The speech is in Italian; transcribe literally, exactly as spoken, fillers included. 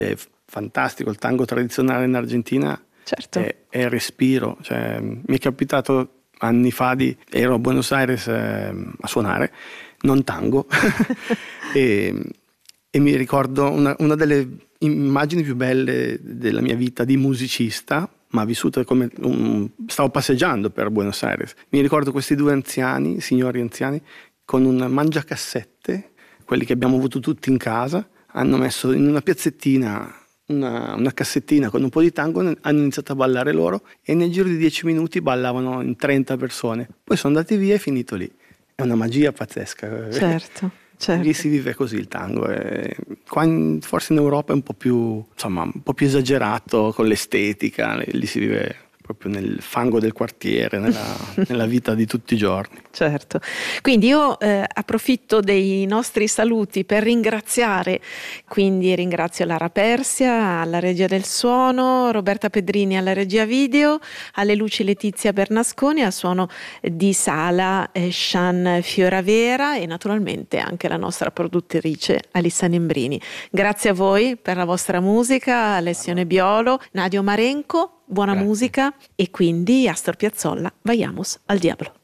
È fantastico, il tango tradizionale in Argentina certo. è, è respiro. Cioè, mi è capitato anni fa di ero a Buenos Aires eh, a suonare, non tango, e, e mi ricordo una, una delle immagini più belle della mia vita di musicista, ma vissuta come un, stavo passeggiando per Buenos Aires. Mi ricordo questi due anziani, signori anziani, con un mangiacassette, quelli che abbiamo avuto tutti in casa, hanno messo in una piazzettina una, una cassettina con un po' di tango, hanno iniziato a ballare loro e nel giro di dieci minuti ballavano in trenta persone. Poi sono andati via e è finito lì. È una magia pazzesca. Certo. Certo. Lì si vive così il tango. E qua in, forse in Europa è un po' più, insomma, un po' più esagerato con l'estetica, lì si vive proprio nel fango del quartiere, nella, nella vita di tutti i giorni. Certo, quindi io eh, approfitto dei nostri saluti per ringraziare, quindi ringrazio Lara Persia alla regia del suono, Roberta Pedrini alla regia video, alle luci Letizia Bernasconi, al suono di sala eh, Shan Fioravera e naturalmente anche la nostra produttrice Alissa Nembrini. Grazie a voi per la vostra musica, Alessio Nebbiolo, Nadio Marenco. Buona Grazie. Musica e quindi Astor Piazzolla, vayamos al diavolo.